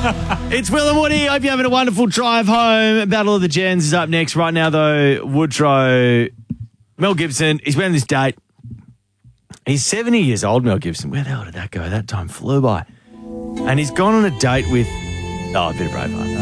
It's Will and Woody. Hope you're having a wonderful drive home. Battle of the Gens is up next. Right now, though, Woodrow, Mel Gibson, he's wearing this date. He's 70 years old, Mel Gibson. Where the hell did that go? That time flew by. And he's gone on a date with, a bit of Braveheart.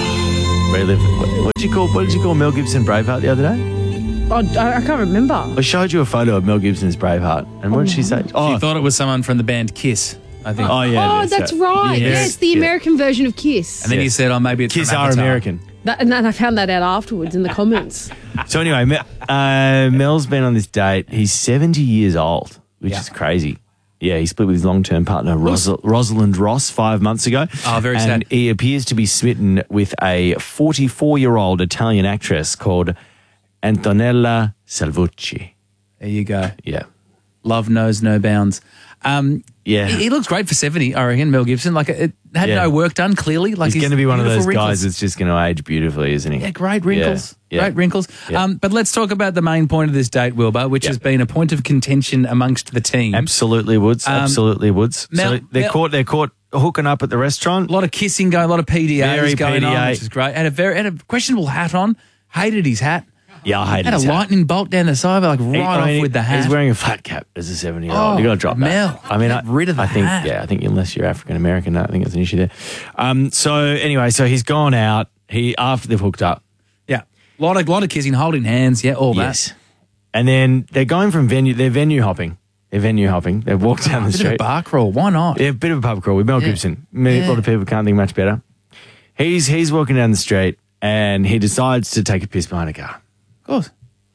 What did you call Mel Gibson Braveheart the other day? Oh, I can't remember. I showed you a photo of Mel Gibson's Braveheart. And what did she say? She thought it was someone from the band Kiss, I think. Oh, yeah. Oh, that's right. Yes, the American version of Kiss. And then you said, maybe it's Kiss from are Avatar. American. And then I found that out afterwards in the comments. So anyway, Mel's been on this date. He's 70 years old, which is crazy. Yeah, he split with his long-term partner, Rosalind Ross, 5 months ago. Oh, very sad. And he appears to be smitten with a 44-year-old Italian actress called Antonella Salvucci. There you go. Yeah. Love knows no bounds. Yeah. He looks great for 70, I reckon, Mel Gibson. Like, it had no work done, clearly. Like, he's going to be one of those beautiful wrinkles. guys that's just going to age beautifully, isn't he? Yeah, great wrinkles. Yeah. Great wrinkles. Yeah. But let's talk about the main point of this date, Wilbur, which has been a point of contention amongst the team. Absolutely, Woods. Absolutely, Woods. Mel- So they're caught hooking up at the restaurant. A lot of kissing going, a lot of PDAs Very going on, PDA. which is great. Had a questionable hat on. Hated his hat. Yeah, I hate Had a his hat. lightning bolt down the side, like off with the hat. He's wearing a flat cap as a 70-year-old. Oh, You got to drop Mel, that. I mean, get rid of the I think, hat. I think unless you're African American, I think it's an issue there. So anyway, so he's gone out. After they've hooked up. Yeah, a lot of kissing, holding hands. Yeah, all Yes. And then they're going from venue. They're venue hopping. They've walked down the that. Bit of a street. bar crawl. Why not? Yeah, a bit of a pub crawl with Mel Gibson. A lot of people can't think much better. He's walking down the street and he decides to take a piss behind a car. Of course.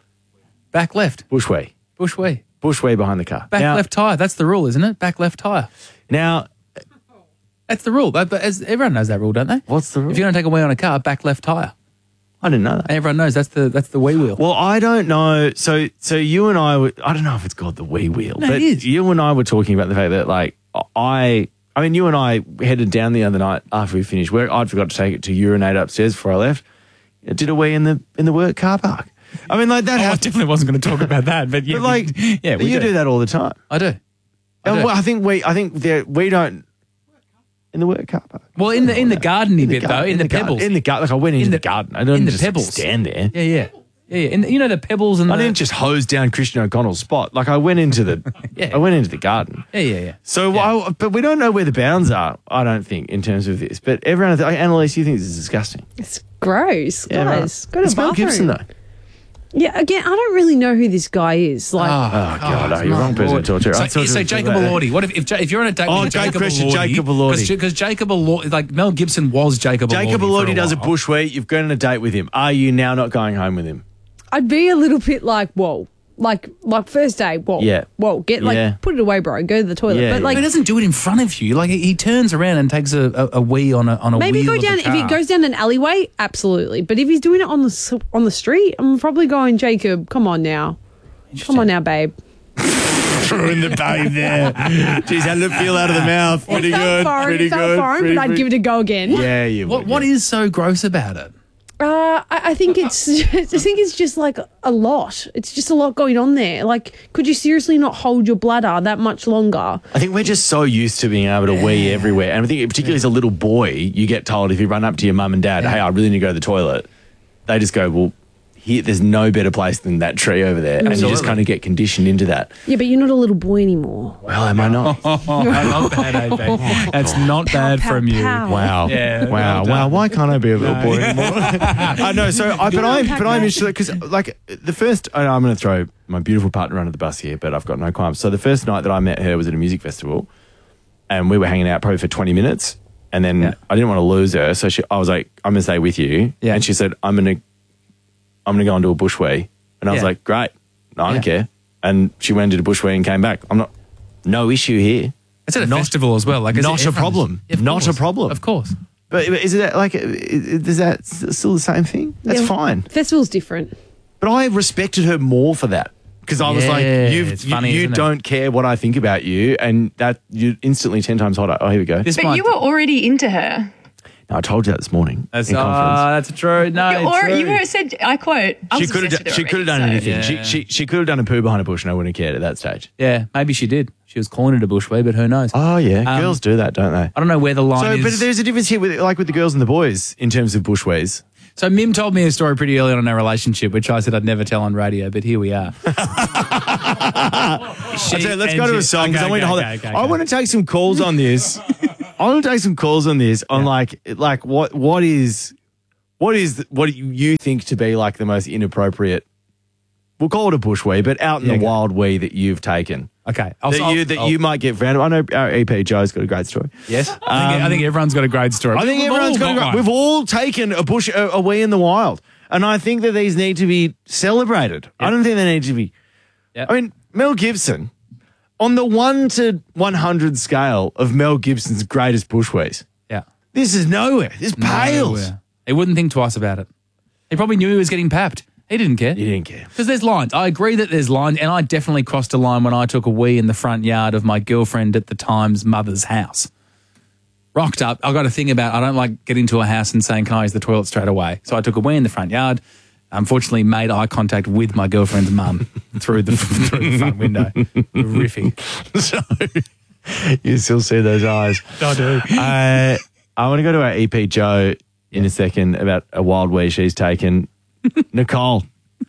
Back left. Bushway behind the car. Back left tyre. That's the rule, isn't it? Back left tyre. Now, That's the rule. Everyone knows that rule, don't they? what's the rule? If you're going to take a wee on a car, back left tyre. I didn't know that. And everyone knows that's the wee wheel. Well, I don't know. So you and I don't know if it's called the wee wheel, No, but it is. you and I were talking about the fact that, like, I mean, you and I headed down the other night after we finished work. I'd forgot to take it to urinate upstairs before I left. I did a wee in the work car park. I mean, like that. I definitely wasn't going to talk about that, but yeah, But like, you do that all the time. I do. Well, I think we don't in the work car park. Well, in the gardeny bit though, in the pebbles. In the garden, like I went into the garden. I didn't in the just pebbles. stand there. Yeah. In the pebbles and I didn't just hose down Christian O'Connell's spot. Like I went into the, I went into the garden. Yeah. So, but we don't know where the bounds are. I don't think in terms of this. But everyone, Annalise, you think this is disgusting? It's gross, Yeah, guys. right. Go to It's the Mel bathroom. Gibson though. Yeah, again, I don't really know who this guy is. Like, Oh God, you're the wrong person to talk to. So Jacob Elordi. What if you're on a date with Jacob Christian, Elordi? Jacob Elordi. Because Jacob Elordi, like Mel Gibson was Jacob Elordi. Jacob for a Elordi does a while. bushwheat. You've gone on a date with him. Are you now not going home with him? I'd be a little bit like, whoa. Like first day, whoa. Yeah. Whoa, put it away, bro. Go to the toilet. Yeah, but like, He doesn't do it in front of you. Like he turns around and takes a wee on a maybe wheel go of the down, if car. he goes down an alleyway, absolutely. But if he's doing it on the street, I'm probably going, Jacob, come on now. Come on now, babe. Throwing the babe there. Jeez, how did it feel out of the mouth? Pretty It felt good. foreign, Pretty it felt good. foreign, but I'd give it a go again. Yeah, you would. What is so gross about it? I think it's just like a lot. It's just a lot going on there. Like, could you seriously not hold your bladder that much longer? I think we're just so used to being able to wee everywhere. And I think particularly as a little boy, you get told if you run up to your mum and dad, hey, I really need to go to the toilet. They just go, well, here, there's no better place than that tree over there. And you just kind of get conditioned into that. Yeah, but you're not a little boy anymore. Well, am I not? Not bad, AB. That's not bad Pow, from you. pow. Wow. Yeah, Wow. Wow. Why can't I be a little boy anymore? I know. So, but I'm interested because, like, the first, I'm going to throw my beautiful partner under the bus here, but I've got no qualms. So the first night that I met her was at a music festival, and we were hanging out probably for 20 minutes, and then I didn't want to lose her, so I was like, I'm going to stay with you, and she said, I'm going to go and do a bushwee, and I was like, great, no, I don't care, and she went and did a bushwee and came back. No issue here. It's at a festival as well. Like, Not a problem. Not a problem. Of course. But is it like, is that still the same thing? That's fine. Festival's different. But I respected her more for that because I was like, it's funny, you isn't it? don't care what I think about you, and that you're instantly 10 times hotter. Oh, here we go. But you were already into her. I told you that this morning That's, in conference. that's true. No, Or true. you said, I quote, I She was could obsessed with have. it She could have already, done so- anything. Yeah. She could have done a poo behind a bush, and I wouldn't have cared at that stage. Yeah, maybe she did. She was calling it a bushwee, but who knows? Oh yeah, girls do that, don't they? I don't know where the line So, is. but there's a difference here with the girls and the boys in terms of bushways. So Mim told me a story pretty early on in our relationship, which I said I'd never tell on radio, but here we are. Let's go to a song because I want to hold it. I want to take some calls on this. On like what do you think to be like the most inappropriate? We'll call it a bushwee, but out in the wild wee that you've taken. Okay. You might get found. I know our EP Joe's got a great story. Yes. I think everyone's got a great story. I think everyone's got a great. We've all taken a wee in the wild, and I think that these need to be celebrated. I don't think they need to be. Yep. I mean, Mel Gibson, on the 1 to 100 scale of Mel Gibson's greatest bushwees, Yeah. this is nowhere. This pales. Nowhere. He wouldn't think twice about it. He probably knew he was getting papped. He didn't care. You didn't care. Because there's lines. I agree that there's lines, and I definitely crossed a line when I took a wee in the front yard of my girlfriend at the time's mother's house. Rocked up. I got a thing about I don't like getting to a house and saying, can I use the toilet straight away? So I took a wee in the front yard. Unfortunately, made eye contact with my girlfriend's mum through the front window. Horrific. So you still see those eyes. I do. I want to go to our EP Joe in a second about a wild wee she's taken. Nicole.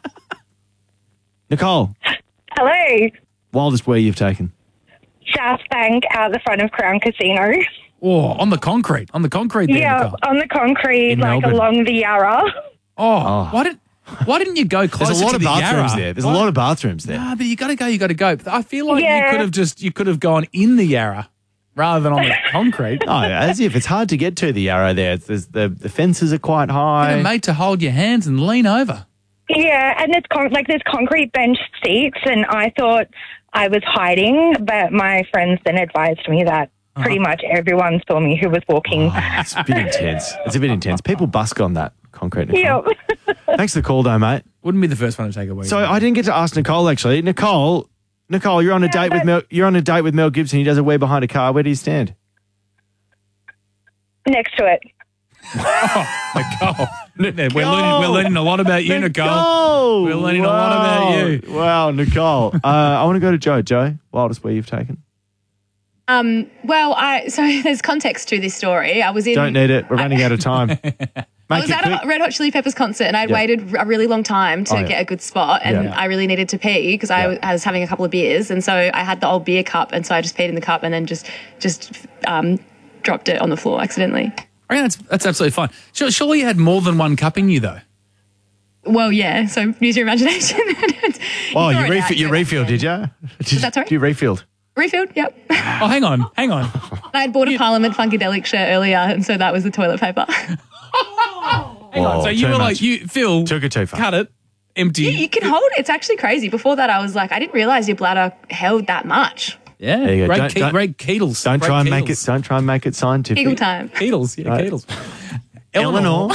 Nicole, Hello. wildest wee you've taken. South Bank out the front of Crown Casino. Oh, on the concrete. On the concrete there, Yeah, Nicole. on the concrete, In like Melbourne. along the Yarra. Oh, why didn't you go closer There's a lot to of the bathrooms Yarra? there. There's a lot of bathrooms there. Nah, but you got to go. I feel like Yeah. you could have gone in the Yarra rather than on the concrete. Oh, as if it's hard to get to the Yarra there. The fences are quite high. Get a mate to hold your hands and lean over. Yeah, and there's concrete bench seats, and I thought I was hiding, but my friends then advised me that pretty much everyone saw me who was walking. It's a bit intense. It's a bit intense. People busk on that concrete. Nicole. Yeah. Thanks for the call, though, mate. Wouldn't be the first one to take a wee. So I didn't get to ask Nicole actually. Nicole, you're on a date with Mel. You're on a date with Mel Gibson. He does a wee behind a car. Where do you stand? Next to it. Nicole. We're learning a lot about you, Nicole. We're learning a lot about you. Wow, Nicole. I want to go to Joe. Joe, wildest wee you've taken? So there's context to this story. I was in. Don't need it. We're running out of time. I was at a Red Hot Chili Peppers concert and I'd waited a really long time to get a good spot and I really needed to pee because I was having a couple of beers and so I had the old beer cup and so I just peed in the cup and then just dropped it on the floor accidentally. I mean, that's absolutely fine. Surely you had more than one cup in you, though. Well, yeah, so use your imagination. Oh, you refilled, did you? That's right. You refilled. Refilled, yep. Oh, hang on. I had bought a Parliament Funkadelic shirt earlier and so that was the toilet paper. Hang on. So you too were much. like, Phil, Took it too far. cut it, empty. You can hold it. It's actually crazy. Before that, I was like, I didn't realise your bladder held that much. Yeah, There you go. great Keatles. Don't Great try and Keatles. make it scientific. Eagle time. Keatles, yeah, Right. Keatles. Eleanor.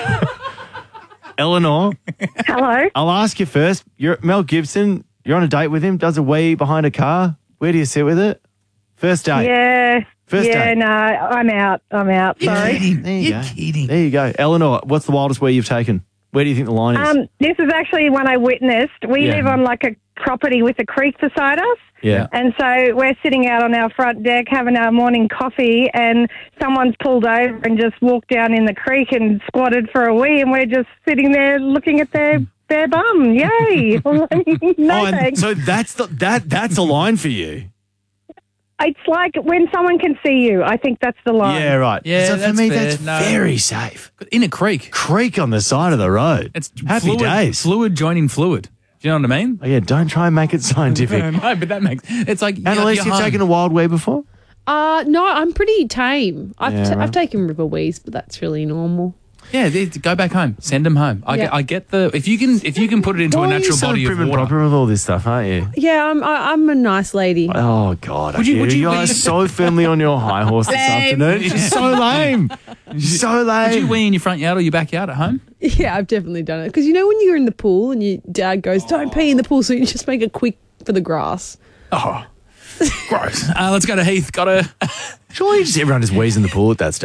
Eleanor, Hello. I'll ask you first. You're Mel Gibson. You're on a date with him. Does a wee behind a car. Where do you sit with it? First date. Yeah. First date. No, I'm out. Sorry. There you You're go. kidding. There you go. Eleanor, what's the wildest wee you've taken? Where do you think the line is? This is actually one I witnessed. We Yeah. live on like a property with a creek beside us. Yeah. And so we're sitting out on our front deck having our morning coffee and someone's pulled over and just walked down in the creek and squatted for a wee and we're just sitting there looking at their bum. Yay. No and thanks. so that's a line for you. It's like when someone can see you. I think that's the line. Yeah, right. Yeah, so for that's me, fair. that's No. very safe. In a creek. Creek on the side of the road. It's happy fluid, days. Fluid joining fluid. Do you know what I mean? Oh, yeah, don't try and make it scientific. No, but that makes it's like Annalise, you're you've home. taken a wild wee before? No, I'm pretty tame. Yeah, right. I've taken river wees, but that's really normal. Yeah, go back home. Send them home. I get the if you can put it into a natural body prim of and water. proper with all this stuff, aren't you? Yeah, I'm a nice lady. Oh God! Would you you are wee- so firmly on your high horse this Lame. afternoon. It's so lame. So lame. Would you wee in your front yard or your backyard at home? Yeah, I've definitely done it. Because you know when you're in the pool and your dad goes, don't pee in the pool, so you just make it quick for the grass. Oh, gross. Let's go to Heath. Got a Surely just everyone just wheezes in the pool at that stage.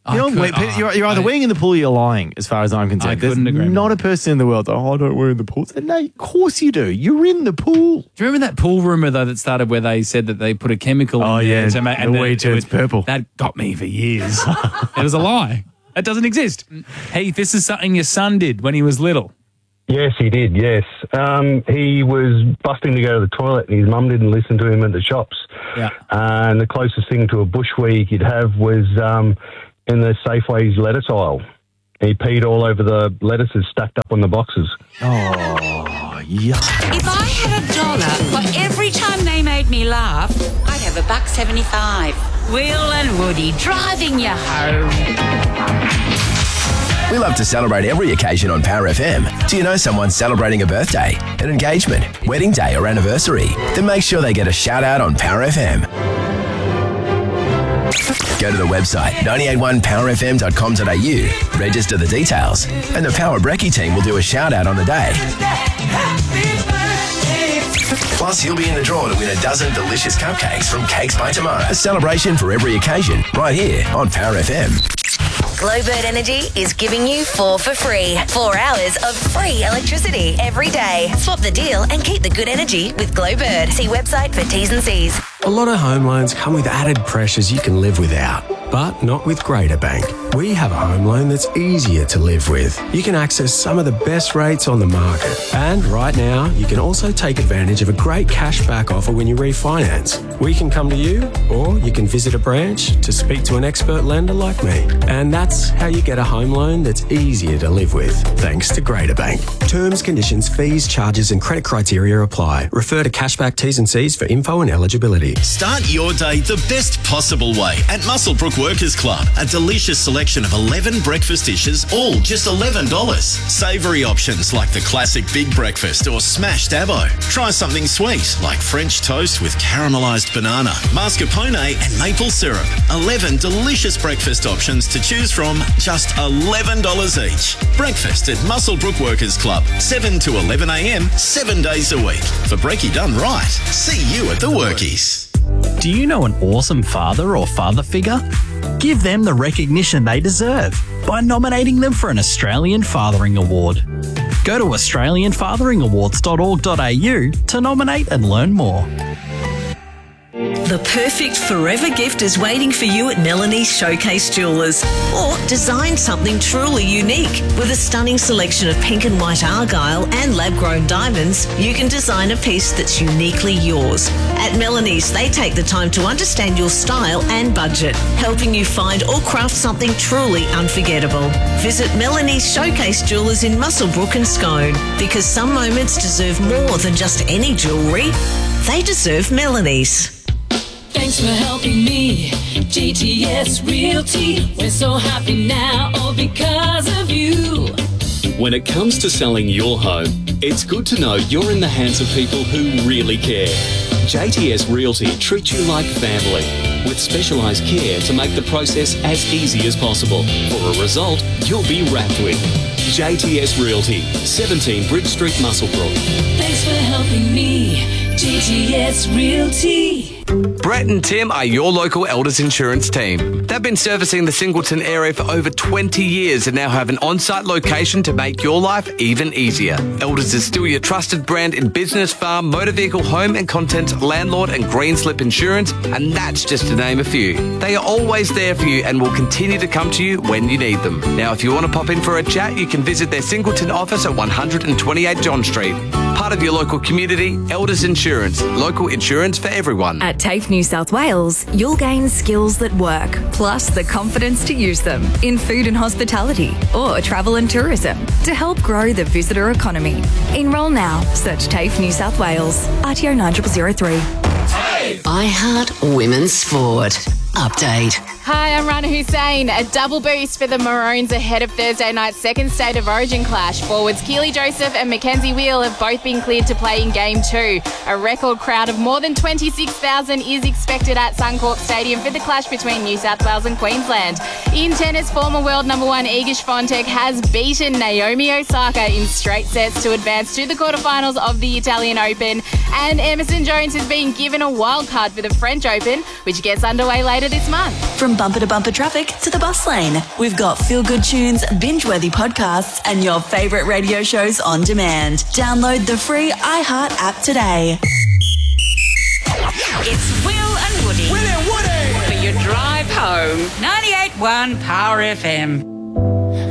You're either weeing in the pool or you're lying, as far as I'm concerned. I couldn't agree more. Not a person in the world, I don't wear in the pool. No, of course you do. You're in the pool. Do you remember that pool rumour, though, that started where they said that they put a chemical in there to make the wee turns purple. That got me for years. It was a lie. That doesn't exist. Heath, this is something your son did when he was little. Yes, he did, yes. He was busting to go to the toilet and his mum didn't listen to him at the shops. Yeah. And the closest thing to a bush wee you could have was in the Safeway's lettuce aisle. He peed all over the lettuces stacked up on the boxes. Oh, yuck. If I had $1 for every time they made me laugh, I'd have $1.75. Will and Woody driving you home. We love to celebrate every occasion on Power FM. Do you know someone celebrating a birthday, an engagement, wedding day or anniversary? Then make sure they get a shout out on Power FM. Go to the website 981powerfm.com.au, register the details, and the Power Brekkie team will do a shout out on the day. Plus, you'll be in the draw to win a dozen delicious cupcakes from Cakes by Tomorrow. A celebration for every occasion, right here on Power FM. Glowbird Energy is giving you 4 for free. 4 hours of free electricity every day. Swap the deal and keep the good energy with Glowbird. See website for T's and C's. A lot of home loans come with added pressures you can live without, but not with Greater Bank. We have a home loan that's easier to live with. You can access some of the best rates on the market. And right now, you can also take advantage of a great cashback offer when you refinance. We can come to you, or you can visit a branch to speak to an expert lender like me. And that's how you get a home loan that's easier to live with, thanks to Greater Bank. Terms, conditions, fees, charges and credit criteria apply. Refer to Cashback T's and C's for info and eligibility. Start your day the best possible way at Muswellbrook Workers Club. A delicious selection of 11 breakfast dishes, all just $11. Savoury options like the classic big breakfast or smashed avo. Try something sweet like French toast with caramelised banana, mascarpone and maple syrup. 11 delicious breakfast options to choose from, just $11 each. Breakfast at Muswellbrook Workers Club, 7 to 11 a.m, 7 days a week. For brekkie done right, see you at the Workies. Do you know an awesome father or father figure? Give them the recognition they deserve by nominating them for an Australian Fathering Award. Go to australianfatheringawards.org.au to nominate and learn more. The perfect forever gift is waiting for you at Melanie's Showcase Jewellers. Or design something truly unique. With a stunning selection of pink and white argyle and lab-grown diamonds, you can design a piece that's uniquely yours. At Melanie's, they take the time to understand your style and budget, helping you find or craft something truly unforgettable. Visit Melanie's Showcase Jewellers in Muswellbrook and Scone, because some moments deserve more than just any jewellery. They deserve Melanie's. Thanks for helping me, GTS Realty. We're so happy now, all because of you. When it comes to selling your home, it's good to know you're in the hands of people who really care. JTS Realty treats you like family, with specialised care to make the process as easy as possible, for a result you'll be wrapped with. JTS Realty, 17 Bridge Street, Muswellbrook. Thanks for helping me, GTS Realty. Brett and Tim are your local Elders Insurance team. They've been servicing the Singleton area for over 20 years and now have an on-site location to make your life even easier. Elders is still your trusted brand in business, farm, motor vehicle, home and contents, landlord and green slip insurance, and that's just to name a few. They are always there for you and will continue to come to you when you need them. Now, if you want to pop in for a chat, you can visit their Singleton office at 128 John Street. Part of your local community, Elders Insurance, local insurance for everyone. At TAFE New South Wales, you'll gain skills that work, plus the confidence to use them in food and hospitality or travel and tourism to help grow the visitor economy. Enrol now. Search TAFE New South Wales. RTO 9003. I Heart Women's Sport. Update. Hi, I'm Rana Hussain. A double boost for the Maroons ahead of Thursday night's second State of Origin clash. Forwards Keely Joseph and Mackenzie Wheel have both been cleared to play in Game 2. A record crowd of more than 26,000 is expected at Suncorp Stadium for the clash between New South Wales and Queensland. In tennis, former world number 1 Iga Swiatek has beaten Naomi Osaka in straight sets to advance to the quarterfinals of the Italian Open. And Emerson Jones has been given a wild card for the French Open, which gets underway later this month. From bumper-to-bumper traffic to the bus lane. We've got feel-good tunes, binge-worthy podcasts, and your favourite radio shows on demand. Download the free iHeart app today. It's Will and Woody. Will and Woody! For your drive home. 98.1 Power FM.